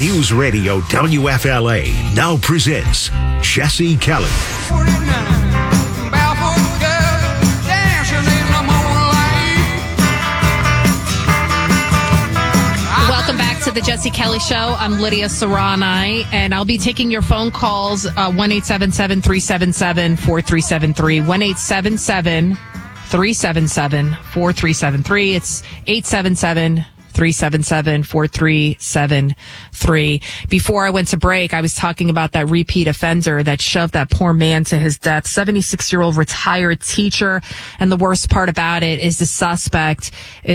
News Radio WFLA now presents Jesse Kelly. Welcome back to the Jesse Kelly Show. I'm Lydia Serrani, and I'll be taking your phone calls, 1-877-377-4373, 1-877-377-4373. It's 877-377-4373. Before I went to break, I was talking about that repeat offender that shoved that poor man to his death, 76-year-old retired teacher. And the worst part about it is the suspect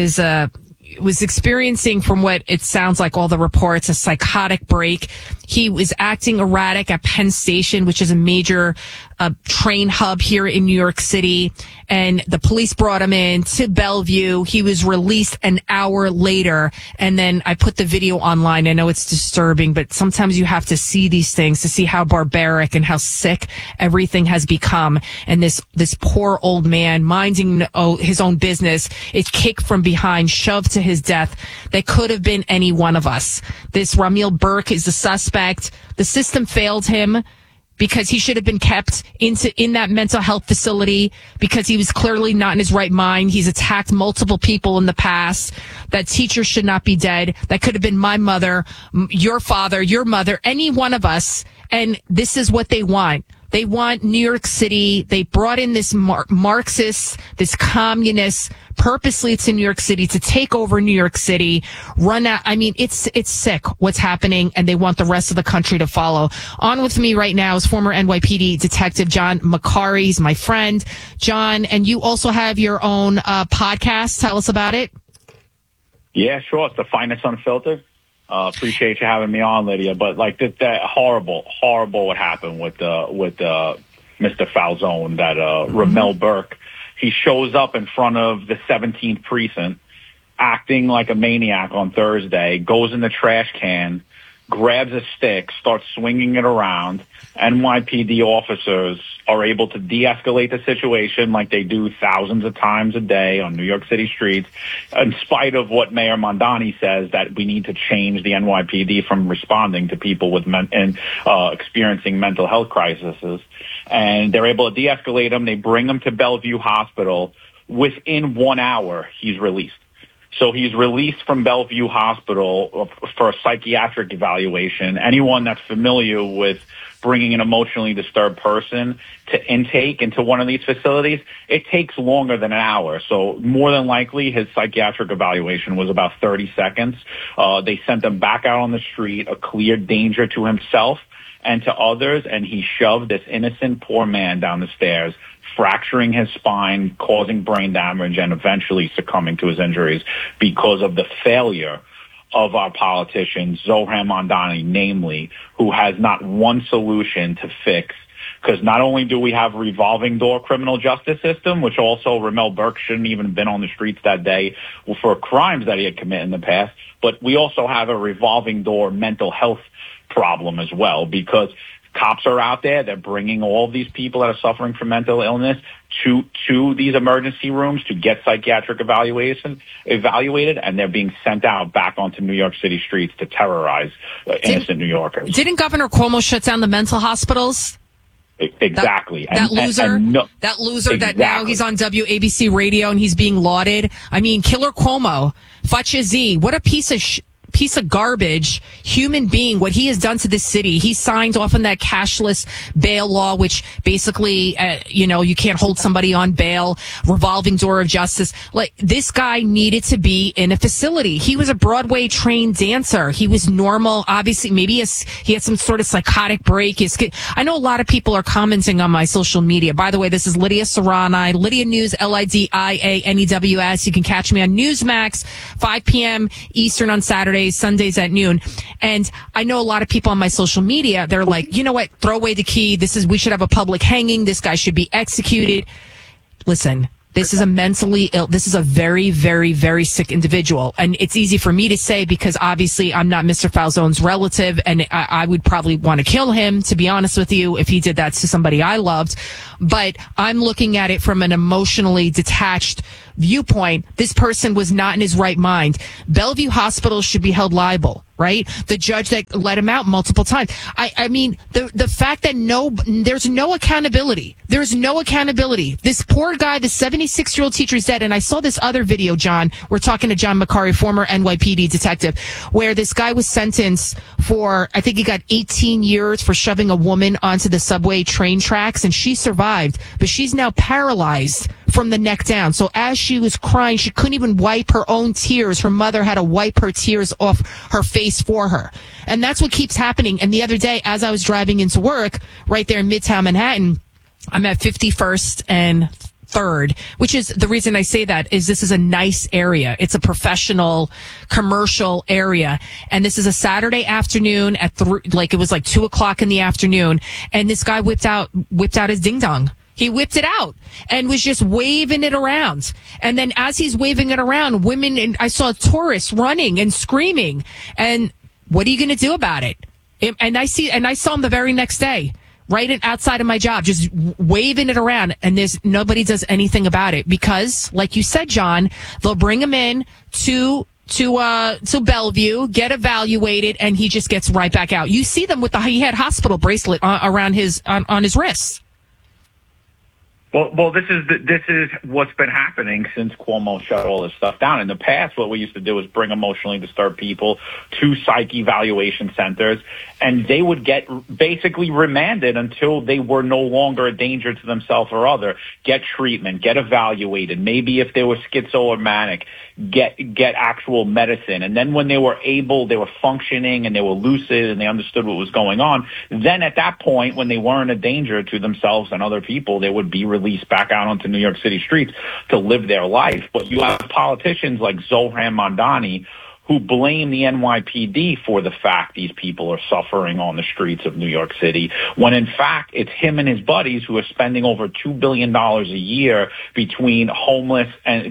was experiencing, from what it sounds like, all the reports, a psychotic break. He was acting erratic at Penn Station, which is a major train hub here in New York City. And the police brought him in to Bellevue. He was released an hour later. And then I put the video online. I know it's disturbing, but sometimes you have to see these things to see how barbaric and how sick everything has become. And this poor old man minding his own business is kicked from behind, shoved to his death. They could have been any one of us. This Ramiel Burke is the suspect. The system failed him because he should have been kept in that mental health facility because he was clearly not in his right mind. He's attacked multiple people in the past. That teacher should not be dead. That could have been my mother, your father, your mother, any one of us. And this is what they want. They want New York City. They brought in this Marxist, this communist, purposely to New York City to take over New York City, run out. I mean, it's sick what's happening, and they want the rest of the country to follow. On with me right now is former NYPD Detective John McCarry. He's my friend. John, and you also have your own podcast. Tell us about it. Yeah, sure. It's The Finest Unfiltered. Appreciate you having me on, Lydia. But like that horrible what happened with Mr. Falzone, that Ramiel Burke. He shows up in front of the 17th precinct, acting like a maniac on Thursday, goes in the trash can, grabs a stick, starts swinging it around. NYPD officers are able to de-escalate the situation like they do thousands of times a day on New York City streets, in spite of what Mayor Mondani says, that we need to change the NYPD from responding to people with experiencing mental health crises. And they're able to de-escalate him. They bring him to Bellevue Hospital. Within 1 hour, he's released. So he's released from Bellevue Hospital for a psychiatric evaluation. Anyone that's familiar with bringing an emotionally disturbed person to intake into one of these facilities, it takes longer than an hour. So more than likely, his psychiatric evaluation was about 30 seconds. They sent him back out on the street, a clear danger to himself and to others, and he shoved this innocent poor man down the stairs, fracturing his spine, causing brain damage, and eventually succumbing to his injuries because of the failure of our politician, Zohran Mamdani, namely, who has not one solution to fix. Because not only do we have a revolving door criminal justice system, which also Ramiel Burke shouldn't even have been on the streets that day for crimes that he had committed in the past, but we also have a revolving door mental health problem as well, because cops are out there. They're bringing all these people that are suffering from mental illness to these emergency rooms to get psychiatric evaluated, and they're being sent out back onto New York City streets to terrorize innocent New Yorkers. Didn't Governor Cuomo shut down the mental hospitals? Exactly. That loser exactly. That now he's on WABC radio and he's being lauded. I mean, Killer Cuomo, Fachi, what a piece of garbage human being, what he has done to this city. He signed off on that cashless bail law, which basically, you can't hold somebody on bail, revolving door of justice. Like, this guy needed to be in a facility. He was a Broadway trained dancer. He was normal. Obviously, maybe he had some sort of psychotic break. I know a lot of people are commenting on my social media. By the way, this is Lydia Serrani, Lydia News, LIDIANEWS. You can catch me on Newsmax, 5 p.m. Eastern on Saturdays, Sundays at noon. And I know a lot of people on my social media, they're like, you know what, throw away the key. We should have a public hanging. This guy should be executed. Listen, this is a mentally ill, this is a very, very, very sick individual. And it's easy for me to say because obviously I'm not Mr. Falzone's relative, and I would probably want to kill him, to be honest with you, if he did that to somebody I loved. But I'm looking at it from an emotionally detached viewpoint. This person was not in his right mind. Bellevue Hospital should be held liable. right? The judge that let him out multiple times. I mean, the fact that there's no accountability. There's no accountability. This poor guy, the 76-year-old teacher is dead. And I saw this other video, John. We're talking to John Macari, former NYPD detective, where this guy was sentenced for, I think he got 18 years for shoving a woman onto the subway train tracks, and she survived, but she's now paralyzed from the neck down. So as she was crying, she couldn't even wipe her own tears. Her mother had to wipe her tears off her face for her. And that's what keeps happening. And the other day, as I was driving into work right there in Midtown Manhattan, I'm at 51st and 3rd, which is the reason I say that is this is a nice area. It's a professional commercial area. And this is a Saturday afternoon at it was like 2:00 in the afternoon. And this guy whipped out his ding dong. He whipped it out and was just waving it around. And then as he's waving it around, and I saw tourists running and screaming. And what are you going to do about it? And I saw him the very next day, right outside of my job, just waving it around. And nobody does anything about it because, like you said, John, they'll bring him in to Bellevue, get evaluated, and he just gets right back out. You see them he had hospital bracelet around on his wrists. Well, this is what's been happening since Cuomo shut all this stuff down. In the past, what we used to do is bring emotionally disturbed people to psych evaluation centers, and they would get basically remanded until they were no longer a danger to themselves or other. Get treatment, get evaluated. Maybe if they were schizo or manic, get actual medicine. And then when they were functioning and they were lucid and they understood what was going on, then at that point, when they weren't a danger to themselves and other people, they would be released back out onto New York City streets to live their life. But you have politicians like Zohran Mamdani who blame the NYPD for the fact these people are suffering on the streets of New York City, when in fact it's him and his buddies who are spending over $2 billion a year between homeless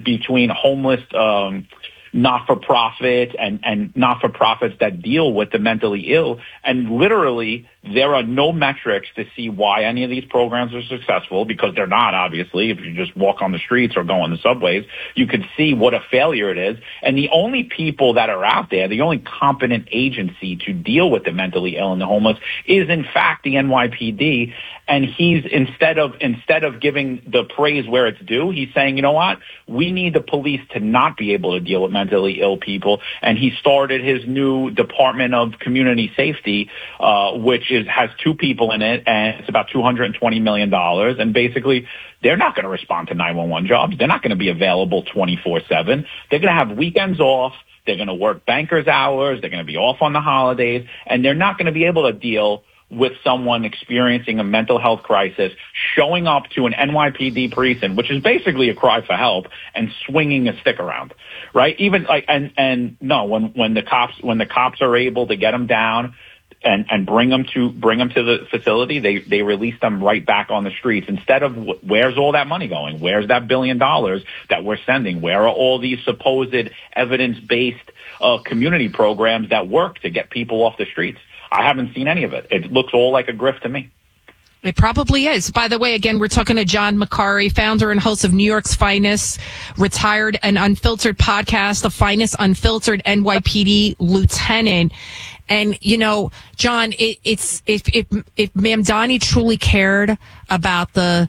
not-for-profit and not-for-profits that deal with the mentally ill. And literally, there are no metrics to see why any of these programs are successful, because they're not, obviously. If you just walk on the streets or go on the subways, you could see what a failure it is. And the only people that are out there, the only competent agency to deal with the mentally ill and the homeless is, in fact, the NYPD. And he's, instead of giving the praise where it's due, he's saying, you know what? We need the police to not be able to deal with mentally ill people. And he started his new Department of Community Safety, which has 2 people in it, and it's about $220 million. And basically, they're not going to respond to 911 jobs. They're not going to be available 24/7. They're going to have weekends off. They're going to work bankers' hours. They're going to be off on the holidays. And they're not going to be able to deal with someone experiencing a mental health crisis, showing up to an NYPD precinct, which is basically a cry for help, and swinging a stick around, right? Even like, when the cops are able to get them down and bring them to the facility, they release them right back on the streets. Instead of, where's all that money going? Where's that $1 billion that we're sending? Where are all these supposed evidence-based community programs that work to get people off the streets? I haven't seen any of it. It looks all like a grift to me. It probably is. By the way, again, we're talking to John Macari, founder and host of New York's Finest, retired and unfiltered podcast, The Finest Unfiltered NYPD Lieutenant. And, you know, John, if Mamdani truly cared about the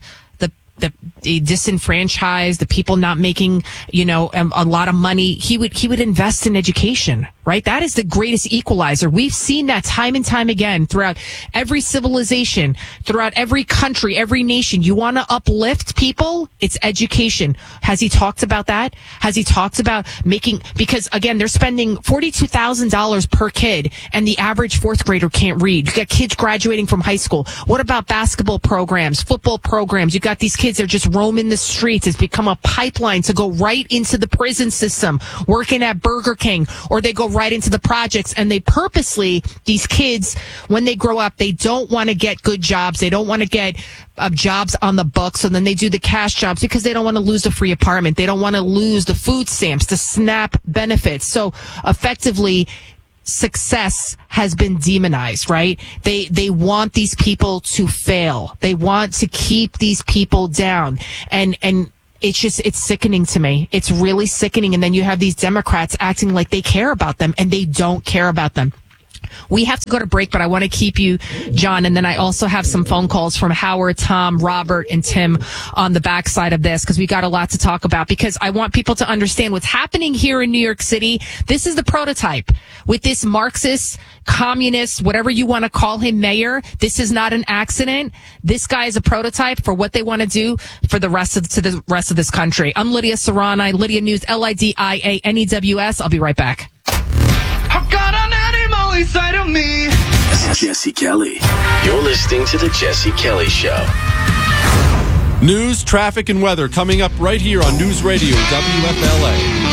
disenfranchised, the people not making, a lot of money, he would invest in education, right? That is the greatest equalizer. We've seen that time and time again throughout every civilization, throughout every country, every nation. You want to uplift people? It's education. Has he talked about that? Has he talked about because again, they're spending $42,000 per kid and the average 4th grader can't read. You got kids graduating from high school. What about basketball programs, football programs? You got these kids that are just roaming the streets. It's become a pipeline to go right into the prison system, working at Burger King, or they go right into the projects. And they purposely, these kids, when they grow up, they don't want to get good jobs. They don't want to get jobs on the books. So then they do the cash jobs because they don't want to lose the free apartment. They don't want to lose the food stamps, the SNAP benefits. So effectively, success has been demonized, right? They want these people to fail. They want to keep these people down. And it's sickening to me. It's really sickening. And then you have these Democrats acting like they care about them, and they don't care about them. We have to go to break, but I want to keep you, John. And then I also have some phone calls from Howard, Tom, Robert, and Tim on the backside of this, because we got a lot to talk about, because I want people to understand what's happening here in New York City. This is the prototype with this Marxist, communist, whatever you want to call him, mayor. This is not an accident. This guy is a prototype for what they want to do for the rest of this country. I'm Lydia Serrani, Lydia News, LIDIANEWS. I'll be right back. I've got an animal inside of me. Jesse Kelly. You're listening to The Jesse Kelly Show. News, traffic, and weather coming up right here on News Radio WFLA.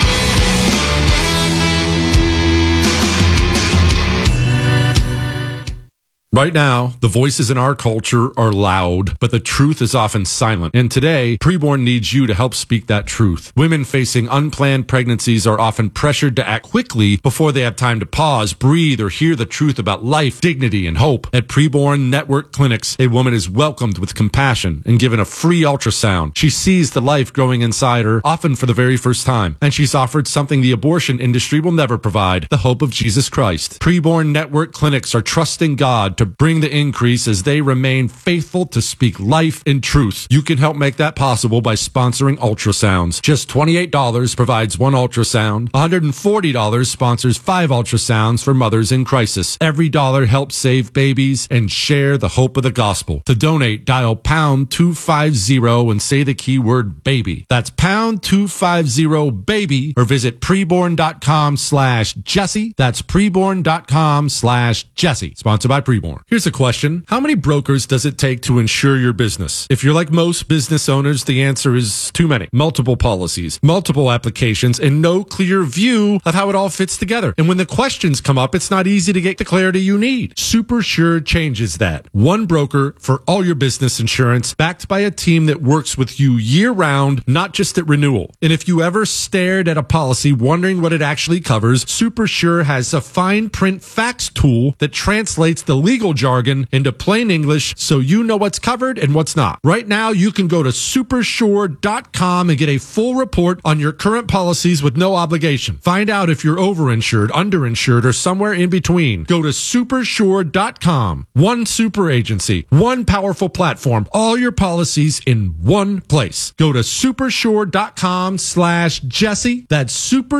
Right now, the voices in our culture are loud, but the truth is often silent. And today, Preborn needs you to help speak that truth. Women facing unplanned pregnancies are often pressured to act quickly before they have time to pause, breathe, or hear the truth about life, dignity, and hope. At Preborn Network Clinics, a woman is welcomed with compassion and given a free ultrasound. She sees the life growing inside her, often for the very first time. And she's offered something the abortion industry will never provide, the hope of Jesus Christ. Preborn Network Clinics are trusting God to bring the increase as they remain faithful to speak life and truth. You can help make that possible by sponsoring ultrasounds. Just $28 provides one ultrasound. $140 sponsors 5 ultrasounds for mothers in crisis. Every dollar helps save babies and share the hope of the gospel. To donate, dial pound 250 and say the keyword baby. That's pound 250 baby, or visit preborn.com/Jesse. That's preborn.com/Jesse. Sponsored by Preborn. Here's a question. How many brokers does it take to insure your business? If you're like most business owners, the answer is too many. Multiple policies, multiple applications, and no clear view of how it all fits together. And when the questions come up, it's not easy to get the clarity you need. SuperSure changes that. One broker for all your business insurance, backed by a team that works with you year-round, not just at renewal. And if you ever stared at a policy wondering what it actually covers, SuperSure has a fine print facts tool that translates the legal jargon into plain English so you know what's covered and what's not. Right now, you can go to supersure.com and get a full report on your current policies with no obligation. Find out if you're overinsured, underinsured, or somewhere in between. Go to supersure.com. One super agency, one powerful platform, all your policies in one place. Go to supersure.com/Jesse. That's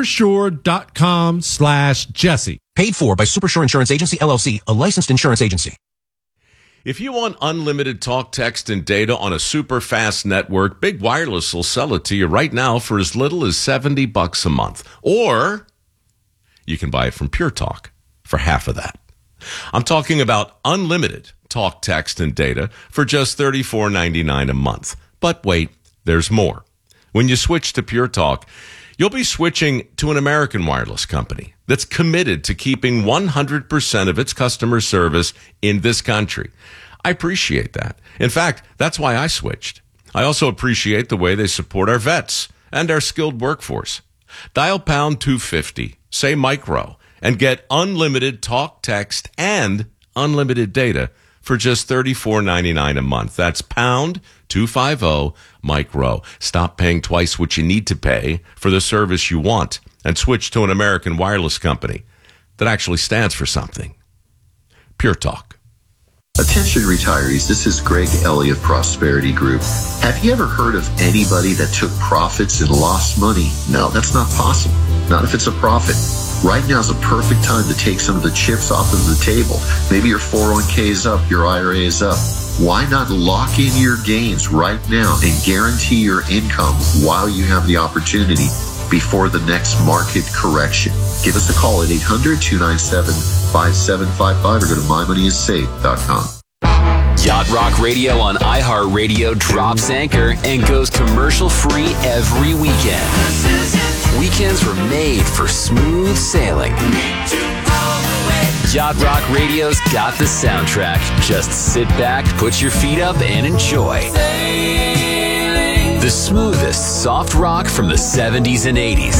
supersure.com/Jesse. Paid for by Supersure Insurance Agency, LLC, a licensed insurance agency. If you want unlimited talk, text, and data on a super fast network, Big Wireless will sell it to you right now for as little as $70 a month. Or you can buy it from Pure Talk for half of that. I'm talking about unlimited talk, text, and data for just $34.99 a month. But wait, there's more. When you switch to Pure Talk, you'll be switching to an American wireless company that's committed to keeping 100% of its customer service in this country. I appreciate that. In fact, that's why I switched. I also appreciate the way they support our vets and our skilled workforce. Dial pound 250, say micro, and get unlimited talk, text, and unlimited data for just $34.99 a month. That's pound 250 micro. Stop paying twice what you need to pay for the service you want and switch to an American wireless company that actually stands for something. Pure Talk. Attention retirees, this is Greg Elliott, Prosperity Group. Have you ever heard of anybody that took profits and lost money? No, that's not possible. Not if it's a profit. Right now is a perfect time to take some of the chips off of the table. Maybe your 401k is up, your IRA is up. Why not lock in your gains right now and guarantee your income while you have the opportunity before the next market correction? Give us a call at 800-297-5755 or go to mymoneyisssafe.com. Yacht Rock Radio on iHeartRadio drops anchor and goes commercial-free every weekend. Weekends were made for smooth sailing. Yacht Rock Radio's got the soundtrack. Just sit back, put your feet up, and enjoy. The smoothest soft rock from the 70s and 80s.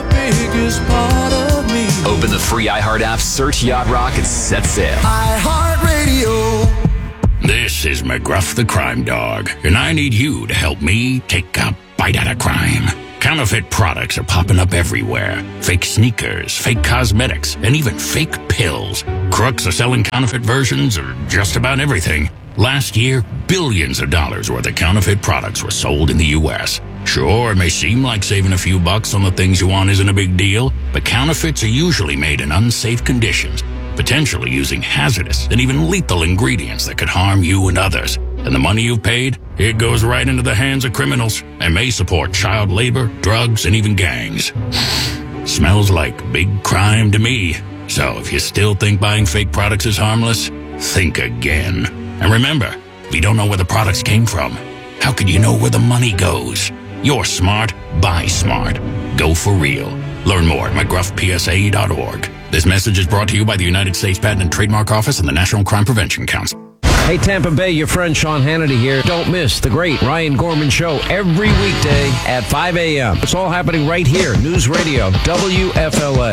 Open the free iHeart app, search Yacht Rock, and set sail. iHeartRadio. This is McGruff the Crime Dog, and I need you to help me take a bite fight out of crime. Counterfeit products are popping up everywhere. Fake sneakers, fake cosmetics, and even fake pills. Crooks are selling counterfeit versions of just about everything. Last year, billions of dollars worth of counterfeit products were sold in the U.S. Sure, it may seem like saving a few bucks on the things you want isn't a big deal, but counterfeits are usually made in unsafe conditions, potentially using hazardous and even lethal ingredients that could harm you and others. And the money you've paid, it goes right into the hands of criminals and may support child labor, drugs, and even gangs. Smells like big crime to me. So if you still think buying fake products is harmless, think again. And remember, if you don't know where the products came from, how could you know where the money goes? You're smart, buy smart. Go for real. Learn more at mcgruffpsa.org. This message is brought to you by the United States Patent and Trademark Office and the National Crime Prevention Council. Hey, Tampa Bay, your friend Sean Hannity here. Don't miss the great Ryan Gorman Show every weekday at 5 a.m. It's all happening right here, News Radio, WFLA.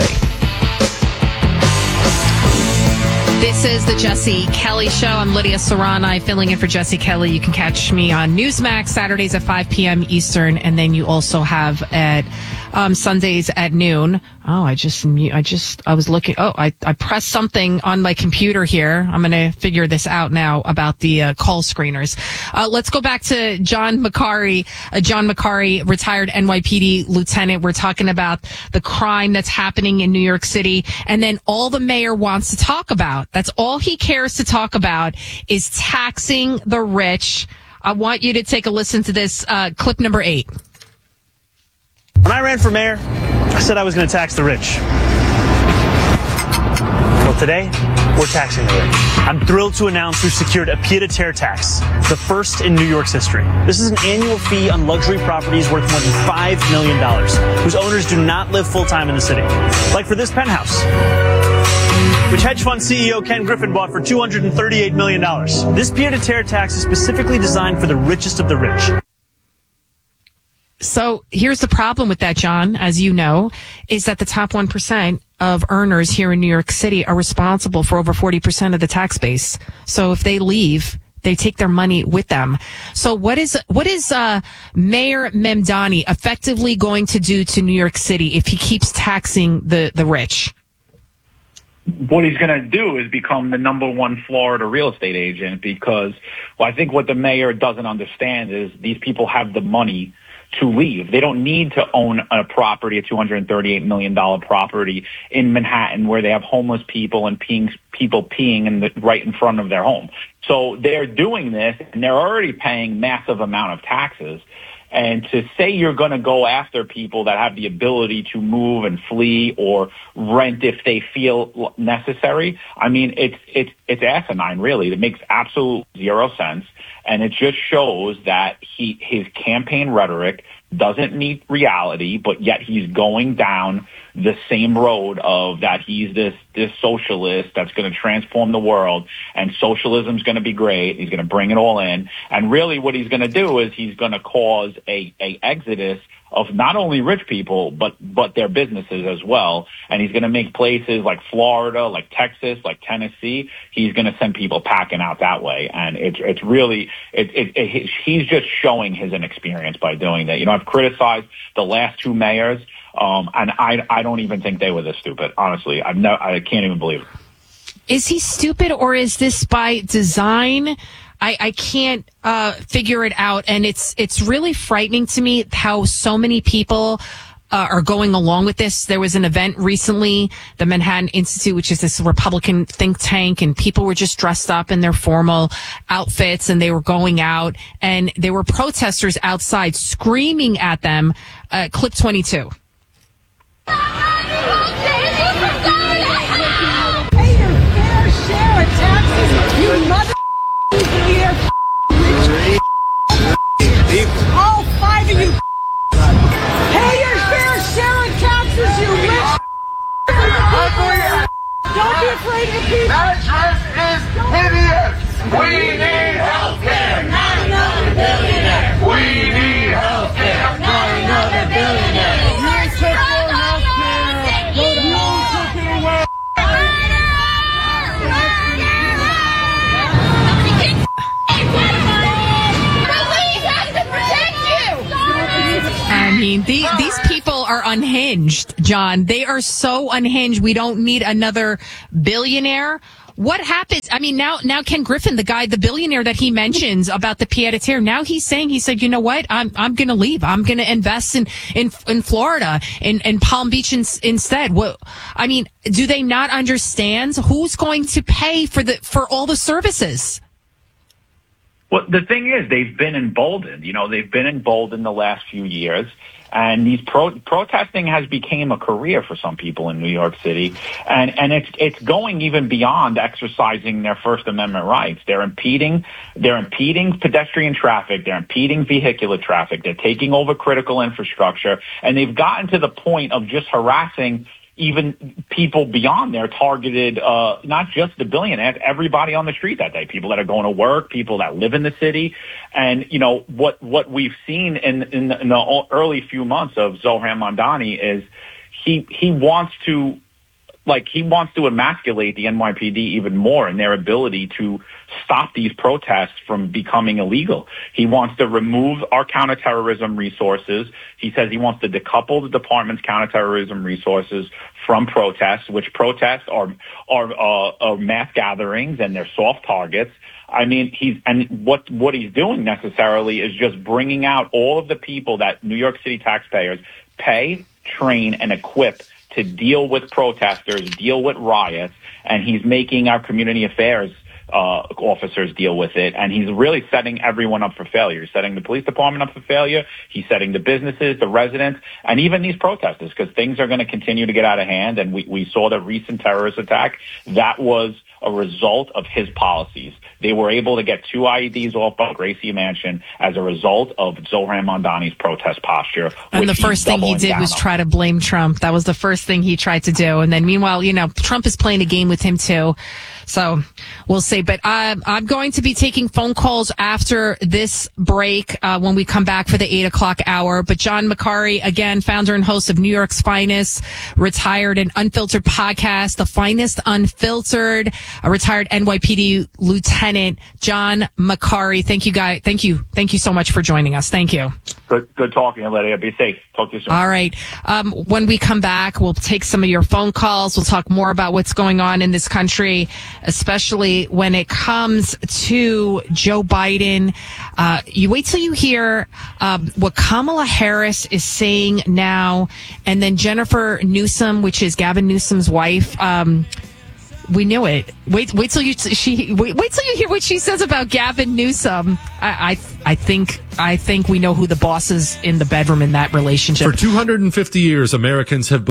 This is the Jesse Kelly Show. I'm Lydia Serrani, filling in for Jesse Kelly. You can catch me on Newsmax Saturdays at 5 p.m. Eastern, and then you also have at Sundays at noon. Oh, I was looking. Oh, I pressed something on my computer here. I'm going to figure this out now about the call screeners. Let's go back to John Macari. John Macari, retired NYPD lieutenant. We're talking about the crime that's happening in New York City, and then all the mayor wants to talk about. That's all he cares to talk about is taxing the rich. I want you to take a listen to this clip number 8. When I ran for mayor, I said I was going to tax the rich. Well, today, we're taxing the rich. I'm thrilled to announce we've secured a pied-à-terre tax, the first in New York's history. This is an annual fee on luxury properties worth more than $5 million, whose owners do not live full-time in the city. Like for this penthouse, which hedge fund CEO Ken Griffin bought for $238 million. This pied-à-terre tax is specifically designed for the richest of the rich. So here's the problem with that, John, as you know, is that the top 1% of earners here in New York City are responsible for over 40% of the tax base. So if they leave, they take their money with them. So what is Mayor Mamdani effectively going to do to New York City if he keeps taxing the rich? What he's going to do is become the number one Florida real estate agent because, well, I think what the mayor doesn't understand is these people have the money to leave. They don't need to own a property, a $238 million property in Manhattan where they have homeless people and people peeing right in front of their home. So they're doing this and they're already paying massive amount of taxes. And to say you're going to go after people that have the ability to move and flee or rent if they feel necessary, I mean, it's asinine, really. It makes absolute zero sense. And it just shows that his campaign rhetoric doesn't meet reality, but yet he's going down the same road of that he's this socialist that's going to transform the world and socialism's going to be great. He's going to bring it all in. And really what he's going to do is he's going to cause a exodus of not only rich people, but their businesses as well. And he's going to make places like Florida, like Texas, like Tennessee, he's going to send people packing out that way. And it's really, he's just showing his inexperience by doing that. You know, I've criticized the last two mayors, and I don't even think they were this stupid. Honestly, I can't even believe it. Is he stupid or is this by design? I can't figure it out, and it's really frightening to me how so many people are going along with this. There was an event recently, the Manhattan Institute, which is this Republican think tank, and people were just dressed up in their formal outfits, and they were going out, and there were protesters outside screaming at them. Clip 22. All 5 of you pay your fair share of taxes, you rich. Don't be afraid of the people. That dress is hideous. We need health care. Not another billionaire. We need health care. Not another billionaire. You took your health care. You took it away. mean, these people are unhinged, John. They are so unhinged. We don't need another billionaire. What happens? I mean, now Ken Griffin, the billionaire that he mentions about the pied-à-terre, now he said, you know what? I'm going to leave. I'm going to invest in Florida, in Palm Beach instead. What? I mean, do they not understand who's going to pay for all the services? Well, the thing is, they've been emboldened. They've been emboldened the last few years. And these protesting has become a career for some people in New York City, and it's going even beyond exercising their First Amendment rights. They're impeding pedestrian traffic, they're impeding vehicular traffic, they're taking over critical infrastructure, and they've gotten to the point of just harassing even people beyond their targeted, not just the billionaires, everybody on the street that day, people that are going to work, people that live in the city. And, what we've seen in the early few months of Zohran Mamdani is he wants to emasculate the NYPD even more in their ability to stop these protests from becoming illegal. He wants to remove our counterterrorism resources. He says he wants to decouple the department's counterterrorism resources from protests, which protests are mass gatherings and they're soft targets. I mean, what he's doing necessarily is just bringing out all of the people that New York City taxpayers pay, train, and equip to deal with protesters, deal with riots, and he's making our community affairs officers deal with it, and he's really setting everyone up for failure. He's setting the police department up for failure. He's setting the businesses, the residents, and even these protesters, because things are going to continue to get out of hand, and we saw the recent terrorist attack. That was a result of his policies. They were able to get 2 IEDs off of Gracie Mansion as a result of Zohran Mamdani's protest posture. And the first thing he did was try to blame Trump. That was the first thing he tried to do. And then meanwhile, Trump is playing a game with him too. So we'll see. But I'm going to be taking phone calls after this break when we come back for the 8 o'clock hour. But John Macari, again, founder and host of New York's Finest, retired and unfiltered podcast, The Finest Unfiltered, a retired NYPD lieutenant, John Macari. Thank you, guys. Thank you so much for joining us. Thank you. Good talking, Lydia. Be safe. Talk to you soon. All right. When we come back, we'll take some of your phone calls. We'll talk more about what's going on in this country, especially when it comes to Joe Biden. You wait till you hear what Kamala Harris is saying now, and then Jennifer Newsom, which is Gavin Newsom's wife. We knew it. Wait till you hear what she says about Gavin Newsom. I think we know who the boss is in the bedroom in that relationship. For 250 years, Americans have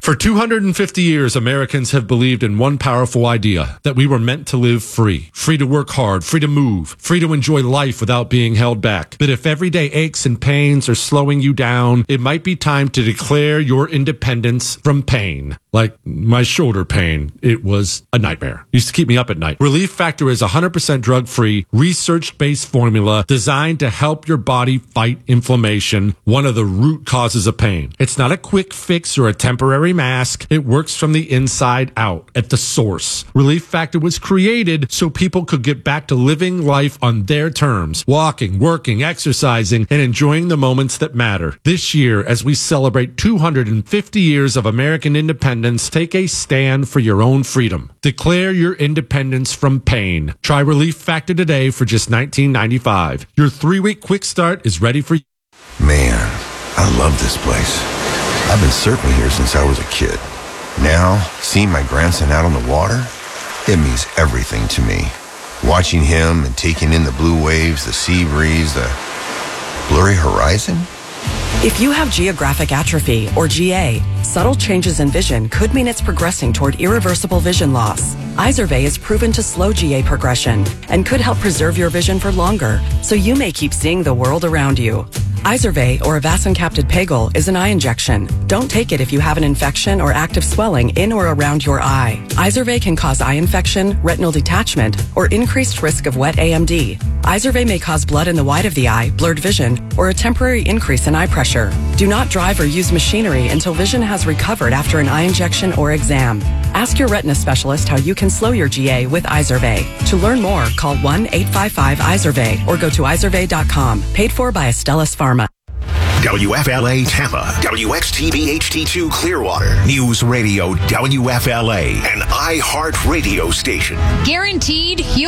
believed in one powerful idea, that we were meant to live free to work hard, free to move, free to enjoy life without being held back. But if everyday aches and pains are slowing you down, it might be time to declare your independence from pain. Like my shoulder pain, it was a nightmare. It used to keep me up at night. Relief Factor is 100% drug-free, research-based formula designed to help your body fight inflammation, one of the root causes of pain. It's not a quick fix or a temporary mask. It works from the inside out, at the source. Relief Factor was created so people could get back to living life on their terms, walking, working, exercising, and enjoying the moments that matter. This year, as we celebrate 250 years of American independence, take a stand for your own freedom. Declare your independence from pain. Try Relief Factor today for just $19.95. Your 3-week quick start is ready for you. Man, I love this place. I've been surfing here since I was a kid. Now, seeing my grandson out on the water, it means everything to me. Watching him and taking in the blue waves, the sea breeze, the blurry horizon. If you have geographic atrophy, or GA, subtle changes in vision could mean it's progressing toward irreversible vision loss. Izervay is proven to slow GA progression and could help preserve your vision for longer, so you may keep seeing the world around you. Izervay, or avacincaptad pegol, is an eye injection. Don't take it if you have an infection or active swelling in or around your eye. Izervay can cause eye infection, retinal detachment, or increased risk of wet AMD. Izervay may cause blood in the white of the eye, blurred vision, or a temporary increase in eye pressure. Do not drive or use machinery until vision has recovered after an eye injection or exam. Ask your retina specialist how you can slow your GA with Izervay. To learn more, call 1-855-IZERVAY or go to izervay.com. Paid for by Astellas Pharma. WFLA Tampa, WXTV HD2 Clearwater, News Radio WFLA, an iHeart radio station. Guaranteed